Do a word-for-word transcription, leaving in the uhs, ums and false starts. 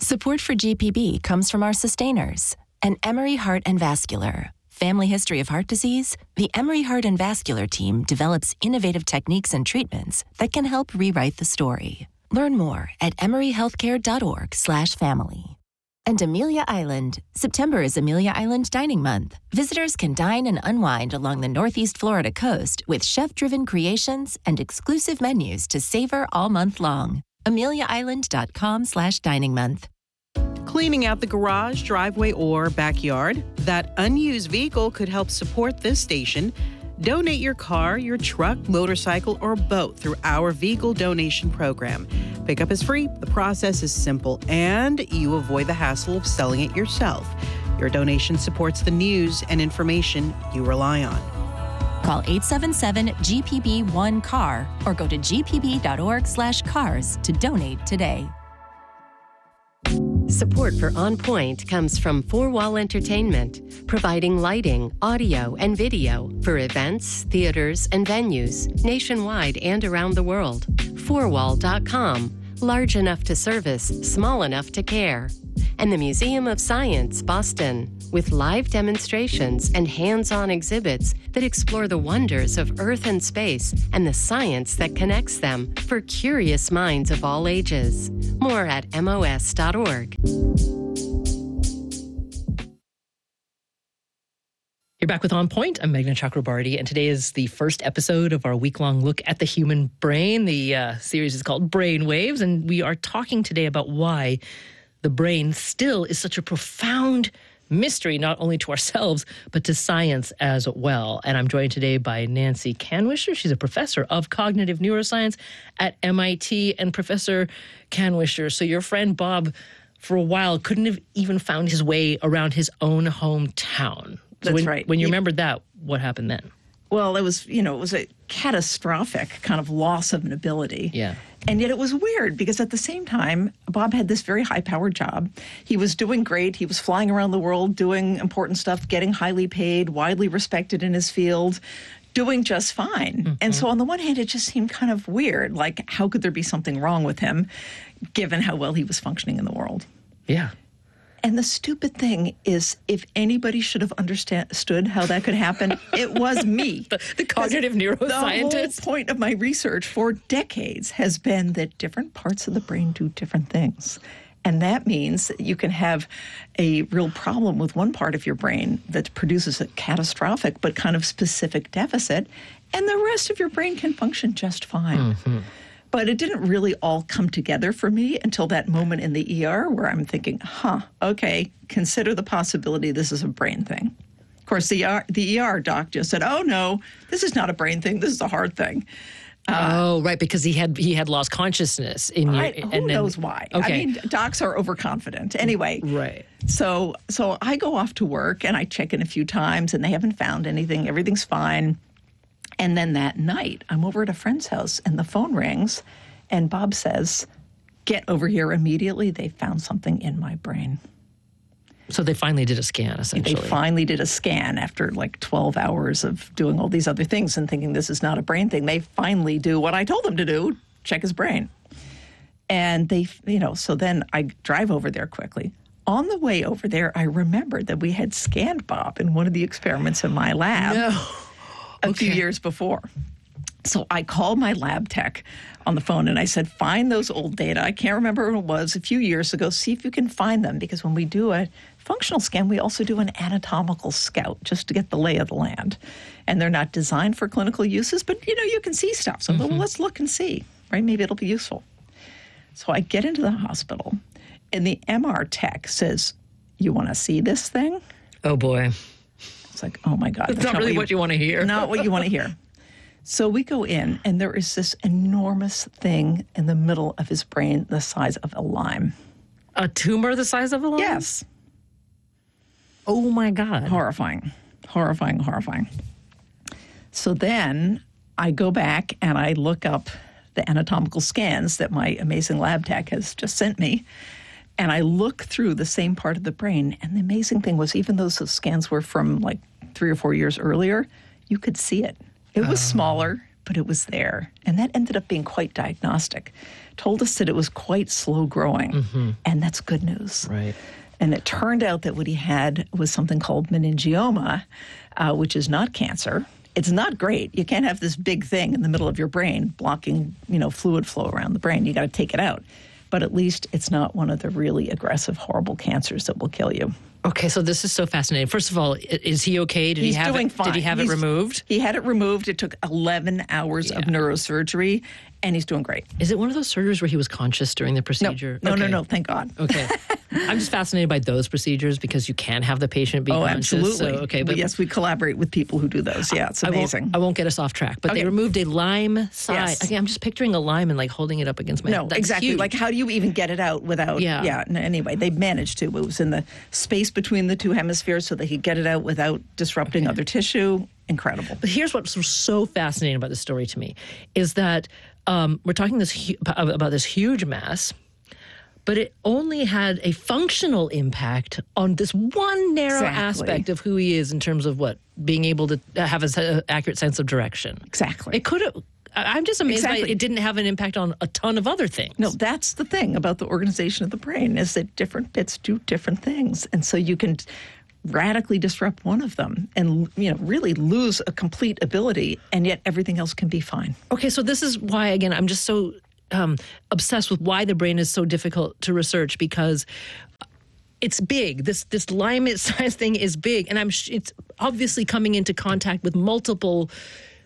Support for G P B comes from our sustainers and Emory Heart and Vascular. Family history of heart disease? The Emory Heart and Vascular team develops innovative techniques and treatments that can help rewrite the story. Learn more at emoryhealthcare.org slash family. And Amelia Island. September is Amelia Island Dining Month. Visitors can dine and unwind along the Northeast Florida coast with chef-driven creations and exclusive menus to savor all month long. ameliaisland.com slash dining month. Cleaning out the garage, driveway, or backyard? That unused vehicle could help support this station. Donate your car, your truck, motorcycle, or boat through our vehicle donation program. Pickup is free, the process is simple, and you avoid the hassle of selling it yourself. Your donation supports the news and information you rely on. Call eight seven seven G P B one C A R or go to gpb.org slash cars to donate today. Support for On Point comes from Four Wall Entertainment, providing lighting, audio, and video for events, theaters, and venues nationwide and around the world. four wall dot com, large enough to service, small enough to care. And the Museum of Science, Boston, with live demonstrations and hands-on exhibits that explore the wonders of Earth and space and the science that connects them for curious minds of all ages. More at M O S dot org. You're back with On Point. I'm Meghna Chakrabarty, and today is the first episode of our week-long look at the human brain. The uh, series is called Brain Waves, and we are talking today about why the brain still is such a profound mystery, not only to ourselves, but to science as well. And I'm joined today by Nancy Kanwisher. She's a professor of cognitive neuroscience at M I T. And Professor Kanwisher, so your friend Bob, for a while, couldn't have even found his way around his own hometown. So That's when, right. When you He- remembered that, what happened then? Well, it was, you know, it was a catastrophic kind of loss of an ability. Yeah. And yet it was weird because at the same time, Bob had this very high-powered job. He was doing great. He was flying around the world, doing important stuff, getting highly paid, widely respected in his field, doing just fine. Mm-hmm. And so on the one hand, it just seemed kind of weird. Like, how could there be something wrong with him, given how well he was functioning in the world? Yeah. And the stupid thing is, if anybody should have understood how that could happen, it was me. the, the cognitive neuroscientist. The whole point of my research for decades has been that different parts of the brain do different things. And that means that you can have a real problem with one part of your brain that produces a catastrophic but kind of specific deficit, and the rest of your brain can function just fine. Mm-hmm. But it didn't really all come together for me until that moment in the E R where I'm thinking, huh, okay, consider the possibility this is a brain thing. Of course, the, E R, the E R doc just said, oh, no, this is not a brain thing. This is a heart thing. Uh, oh, right, because he had he had lost consciousness in your. I, who and then, knows why? Okay. I mean, docs are overconfident. Anyway, right. So, so I go off to work and I check in a few times and they haven't found anything. Everything's fine. And then that night, I'm over at a friend's house and the phone rings and Bob says, get over here immediately. They found something in my brain. So they finally did a scan, essentially. They finally did a scan after like twelve hours of doing all these other things and thinking this is not a brain thing. They finally do what I told them to do, check his brain. And they, you know, so then I drive over there quickly. On the way over there, I remembered that we had scanned Bob in one of the experiments in my lab No. a Okay. few years before. So I called my lab tech on the phone and I said, find those old data. I can't remember when it was, a few years ago. See if you can find them. Because when we do a functional scan, we also do an anatomical scout just to get the lay of the land. And they're not designed for clinical uses, but, you know, you can see stuff. So mm-hmm. well, let's look and see, right? Maybe it'll be useful. So I get into the hospital and the M R tech says, you want to see this thing? Oh, boy. It's like, oh, my God. That's, that's not, not really what you, what you want to hear. Not what you want to hear. So we go in, and there is this enormous thing in the middle of his brain the size of a lime. A tumor the size of a lime? Yes. Oh, my God. Horrifying. Horrifying, horrifying. So then I go back, and I look up the anatomical scans that my amazing lab tech has just sent me, and I look through the same part of the brain, and the amazing thing was even though those scans were from, like, three or four years earlier, you could see it. It was oh. smaller, but it was there. And that ended up being quite diagnostic. Told us that it was quite slow growing, mm-hmm. and that's good news. Right. And it turned out that what he had was something called meningioma, uh, which is not cancer. It's not great. You can't have this big thing in the middle of your brain blocking, you know, fluid flow around the brain. You got to take it out. But at least it's not one of the really aggressive, horrible cancers that will kill you. Okay, so this is so fascinating. First of all, is he okay? Did He's he have doing it, fine. Did he have He's, it removed? He had it removed. It took eleven hours Yeah. of neurosurgery, and he's doing great. Is it one of those surgeries where he was conscious during the procedure? No, no, okay. no, no, thank God. Okay. I'm just fascinated by those procedures because you can have the patient be Oh, conscious. absolutely. So, okay, but yes, we collaborate with people who do those. Yeah, it's I amazing. won't, I won't get us off track, but Okay. they removed a lime side. Yes. Okay, I'm just picturing a lime and like holding it up against my No, That's exactly. huge. Like, how do you even get it out without? Yeah. Yeah. no, Anyway, they managed to. It was in the space between the two hemispheres, so they could get it out without disrupting other tissue. Incredible. But here's what's so fascinating about this story to me is that um, we're talking this hu- about this huge mass, but it only had a functional impact on this one narrow Exactly. aspect of who he is in terms of what being able to have an accurate sense of direction. Exactly. It could have. I'm just amazed by Exactly. it didn't have an impact on a ton of other things. No, that's the thing about the organization of the brain is that different bits do different things, and so you can radically disrupt one of them and, you know, really lose a complete ability, and yet everything else can be fine. Okay, so this is why, again, I'm just so um, obsessed with why the brain is so difficult to research, because it's big. This this Lyme size thing is big, and I'm sh- it's obviously coming into contact with multiple